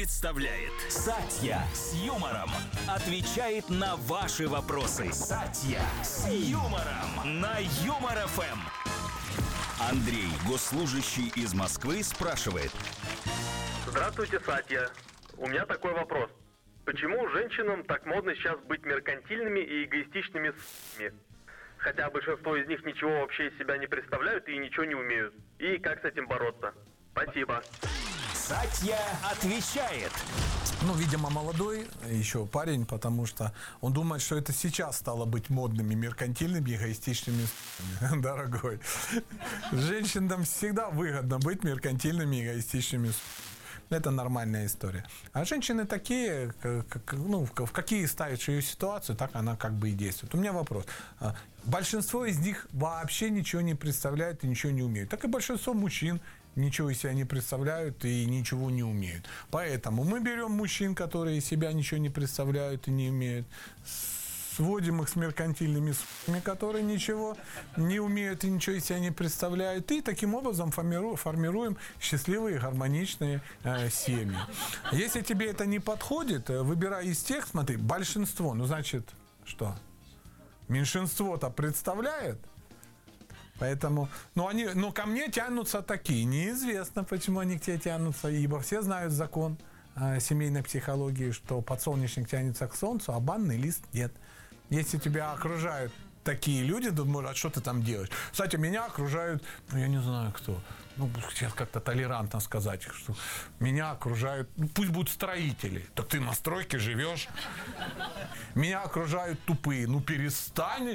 Представляет Сатья с юмором. Отвечает на ваши вопросы. Сатья с юмором на Юмор ФМ. Андрей, госслужащий из Москвы, спрашивает. Здравствуйте, Сатья. У меня такой вопрос. Почему женщинам так модно сейчас быть меркантильными и эгоистичными с***ми? Хотя большинство из них ничего вообще из себя не представляют и ничего не умеют. И как с этим бороться? Спасибо. Сатья отвечает. Видимо, молодой еще парень, потому что он думает, что это сейчас стало быть модными, меркантильными, эгоистичными. Дорогой, женщинам всегда выгодно быть меркантильными, эгоистичными. Это нормальная история. А женщины такие, в какие ставишь ее ситуацию, так она как бы и действует. У меня вопрос. Большинство из них вообще ничего не представляют и ничего не умеют. Так и большинство мужчин ничего из себя не представляют и ничего не умеют. Поэтому мы берем мужчин, которые из себя ничего не представляют и не умеют, сводим их с меркантильными с***ми, которые ничего не умеют и ничего из себя не представляют. И таким образом формируем счастливые, гармоничные семьи. Если тебе это не подходит, выбирай из тех, смотри, большинство, значит, что? Меньшинство-то представляет. Поэтому, ко мне тянутся такие. Неизвестно, почему они к тебе тянутся, ибо все знают закон семейной психологии, что подсолнечник тянется к солнцу, а банный лист нет. Если тебя окружают такие люди, думают, а что ты там делаешь? Кстати, меня окружают, я не знаю кто, сейчас как-то толерантно сказать, что меня окружают, пусть будут строители, так ты на стройке живешь. Меня окружают тупые, перестань,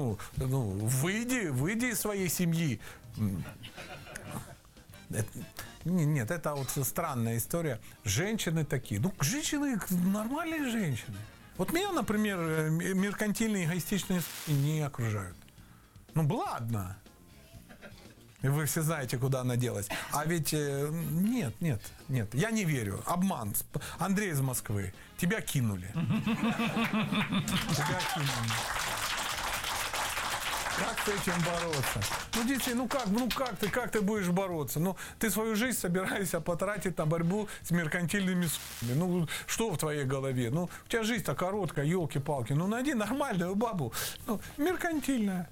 выйди из своей семьи. Нет, это вот странная история. Женщины такие. Женщины нормальные женщины. Вот меня, например, меркантильные, эгоистичные не окружают. Ладно. И вы все знаете, куда она делась. А ведь нет. Я не верю. Обман. Андрей из Москвы. Тебя кинули. Тебя кинули. Как с этим бороться? Действительно, как ты будешь бороться? Ты свою жизнь собираешься потратить на борьбу с меркантильными с***ми. Что в твоей голове? У тебя жизнь-то короткая, елки-палки. Найди нормальную бабу. Меркантильная.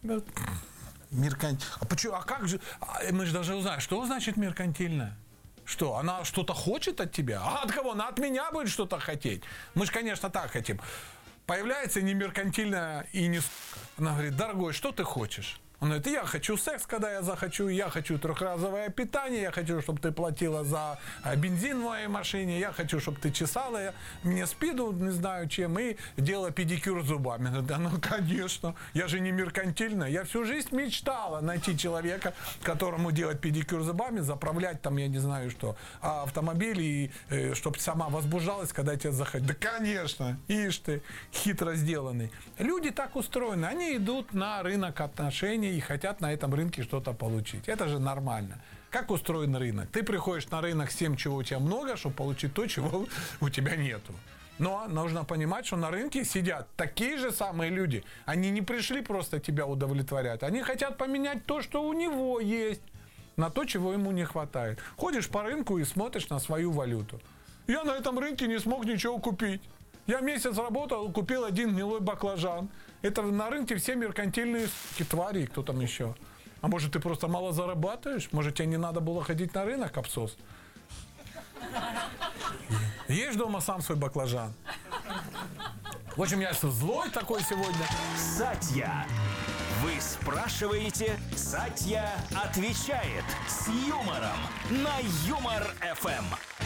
А почему? А как же? Мы же даже узнаем, что значит меркантильная? Что, она что-то хочет от тебя? А от кого? Она от меня будет что-то хотеть. Мы же, конечно, так хотим. Появляется не меркантильная и не сука. Она говорит, дорогой, что ты хочешь? Он говорит, я хочу секс, когда я захочу, я хочу трехразовое питание, я хочу, чтобы ты платила за бензин в моей машине, я хочу, чтобы ты чесала мне спину, не знаю чем, и делала педикюр зубами. Конечно, я же не меркантильная, я всю жизнь мечтала найти человека, которому делать педикюр зубами, заправлять я не знаю что, автомобиль, и чтобы сама возбуждалась, когда тебя захотят. Да, конечно, ишь ты, хитро сделанный. Люди так устроены, они идут на рынок отношений и хотят на этом рынке что-то получить. Это же нормально. Как устроен рынок? Ты приходишь на рынок с тем, чего у тебя много, чтобы получить то, чего у тебя нету. Но нужно понимать, что на рынке сидят такие же самые люди. Они не пришли просто тебя удовлетворять. Они хотят поменять то, что у него есть, на то, чего ему не хватает. Ходишь по рынку и смотришь на свою валюту. Я на этом рынке не смог ничего купить. Я месяц работал, купил один гнилой баклажан. Это на рынке все меркантильные твари, кто там еще. А может, ты просто мало зарабатываешь? Может, тебе не надо было ходить на рынок, абсос? Ешь дома сам свой баклажан. В общем, я злой такой сегодня. Сатья. Вы спрашиваете, Сатья отвечает с юмором на Юмор ФМ.